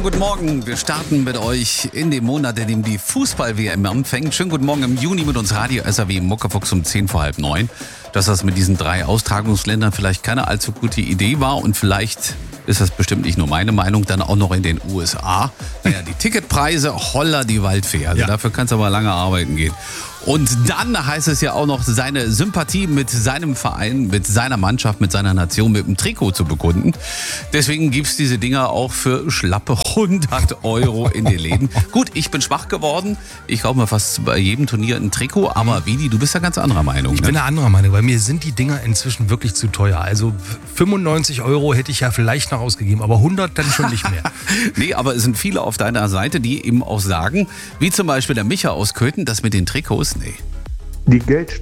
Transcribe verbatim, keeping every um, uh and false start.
guten Morgen. Wir starten mit euch in dem Monat, in dem die Fußball-W M anfängt. Schönen guten Morgen im Juni mit uns Radio S R W Muckefuchs um zehn vor halb neun. Dass das mit diesen drei Austragungsländern vielleicht keine allzu gute Idee war und vielleicht ist das bestimmt nicht nur meine Meinung, dann auch noch in den U S A. Naja, die Ticketpreise, holla die Waldfee. Also ja. Dafür kannst du aber lange arbeiten gehen. Und dann heißt es ja auch noch, seine Sympathie mit seinem Verein, mit seiner Mannschaft, mit seiner Nation, mit dem Trikot zu bekunden. Deswegen gibt es diese Dinger auch für schlappe hundert Euro in den Läden. Gut, ich bin schwach geworden. Ich kaufe mir fast bei jedem Turnier ein Trikot. Aber Vidi, du bist ja ganz anderer Meinung. Ich ne? bin eine anderer Meinung, weil mir sind die Dinger inzwischen wirklich zu teuer. Also fünfundneunzig Euro hätte ich ja vielleicht noch ausgegeben, aber hundert dann schon nicht mehr. Nee, aber es sind viele auf deiner Seite, die eben auch sagen, wie zum Beispiel der Micha aus Köthen, das mit den Trikots, nee. Die Geld